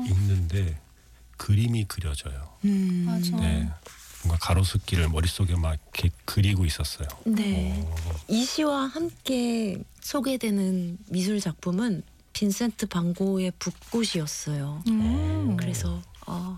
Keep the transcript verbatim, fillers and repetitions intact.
읽는데 그림이 그려져요. 음. 맞아. 네, 뭔가 가로수길을 머릿속에 막 이렇게 그리고 있었어요. 네. 어, 이 시와 함께 소개되는 미술 작품은 빈센트 반 고흐의 붓꽃이었어요. 음. 그래서 어,